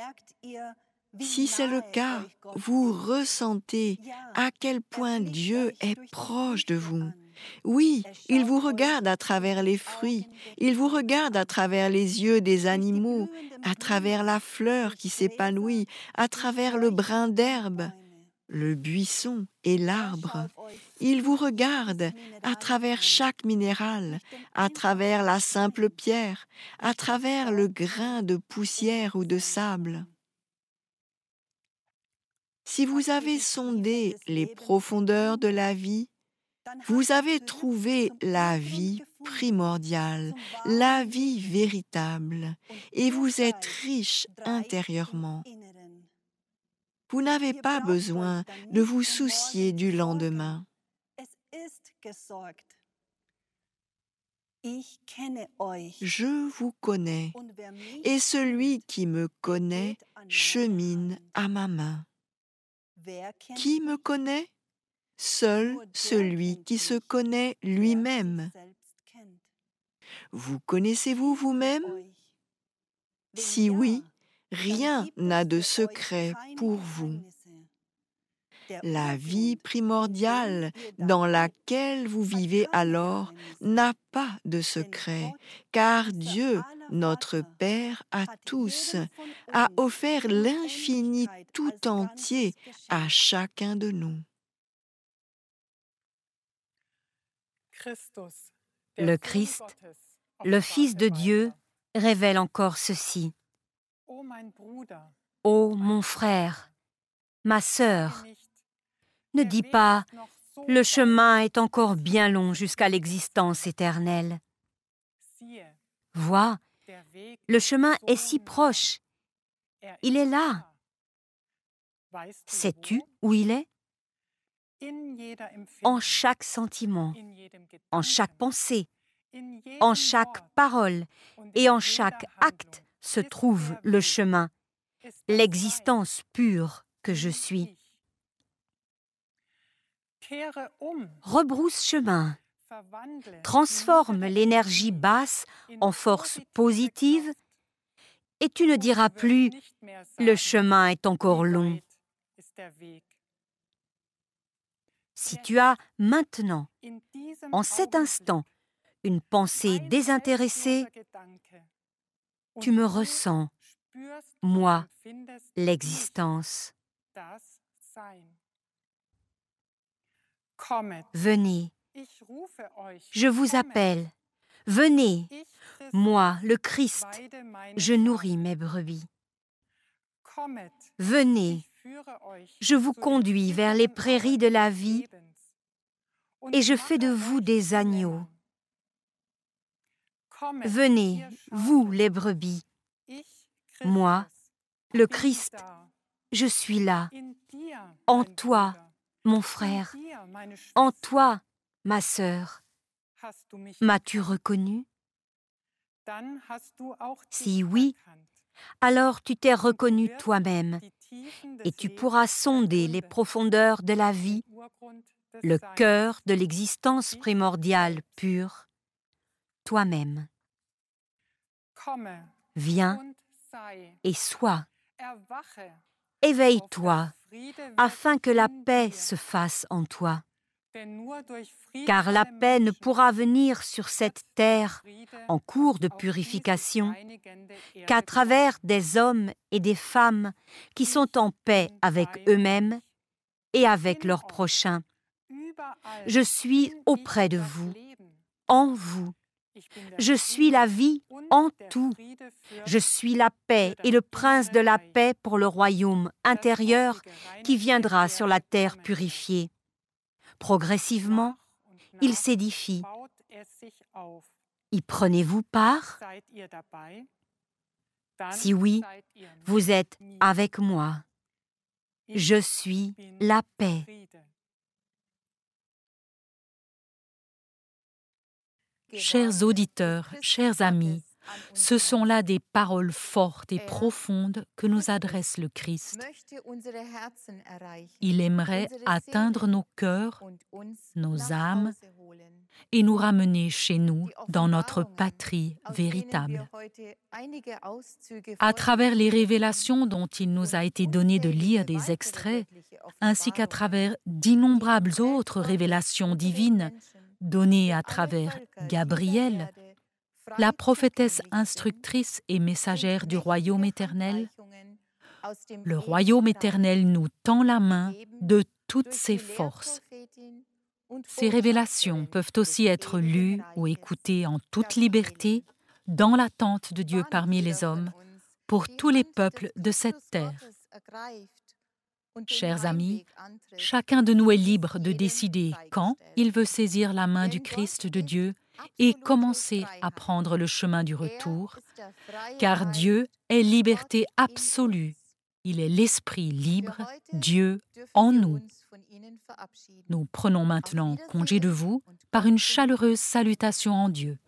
Si c'est le cas, vous ressentez à quel point Dieu est proche de vous. Oui, il vous regarde à travers les fruits, il vous regarde à travers les yeux des animaux, à travers la fleur qui s'épanouit, à travers le brin d'herbe, le buisson et l'arbre. Il vous regarde à travers chaque minéral, à travers la simple pierre, à travers le grain de poussière ou de sable. Si vous avez sondé les profondeurs de la vie, vous avez trouvé la vie primordiale, la vie véritable, et vous êtes riche intérieurement. Vous n'avez pas besoin de vous soucier du lendemain. Je vous connais, et celui qui me connaît chemine à ma main. Qui me connaît ? Seul celui qui se connaît lui-même. Vous connaissez-vous vous-même ? Si oui, rien n'a de secret pour vous. La vie primordiale dans laquelle vous vivez alors n'a pas de secret, car Dieu, notre Père à tous, a offert l'infini tout entier à chacun de nous. Le Christ, le Fils de Dieu, révèle encore ceci. Ô mon frère, ma sœur, ne dis pas « Le chemin est encore bien long jusqu'à l'existence éternelle ». Vois, le chemin est si proche. Il est là. Sais-tu où il est ? En chaque sentiment, en chaque pensée, en chaque parole et en chaque acte se trouve le chemin, l'existence pure que je suis. Rebrousse chemin, transforme l'énergie basse en force positive et tu ne diras plus « le chemin est encore long ». Si tu as maintenant, en cet instant, une pensée désintéressée, tu me ressens, moi, l'existence. Venez, je vous appelle, venez, moi, le Christ, je nourris mes brebis. Venez, je vous conduis vers les prairies de la vie et je fais de vous des agneaux. Venez, vous les brebis, moi, le Christ, je suis là, en toi, mon frère, en toi, ma sœur. M'as-tu reconnu ? Si oui, alors tu t'es reconnu toi-même et tu pourras sonder les profondeurs de la vie, le cœur de l'existence primordiale pure, toi-même. Viens et sois. Éveille-toi afin que la paix se fasse en toi. Car la paix ne pourra venir sur cette terre en cours de purification qu'à travers des hommes et des femmes qui sont en paix avec eux-mêmes et avec leurs prochains. Je suis auprès de vous, en vous. Je suis la vie en tout. Je suis la paix et le prince de la paix pour le royaume intérieur qui viendra sur la terre purifiée. Progressivement, il s'édifie. Y prenez-vous part ? Si oui, vous êtes avec moi. Je suis la paix. Chers auditeurs, chers amis, Ce sont là des paroles fortes et profondes que nous adresse le Christ. Il aimerait atteindre nos cœurs, nos âmes et nous ramener chez nous, dans notre patrie véritable. À travers les révélations dont il nous a été donné de lire des extraits, ainsi qu'à travers d'innombrables autres révélations divines données à travers Gabriel, la prophétesse instructrice et messagère du royaume éternel, le royaume éternel nous tend la main de toutes ses forces. Ces révélations peuvent aussi être lues ou écoutées en toute liberté dans l'attente de Dieu parmi les hommes, pour tous les peuples de cette terre. Chers amis, chacun de nous est libre de décider quand il veut saisir la main du Christ de Dieu et commencer à prendre le chemin du retour, car Dieu est liberté absolue. Il est l'Esprit libre, Dieu en nous. Nous prenons maintenant congé de vous par une chaleureuse salutation en Dieu.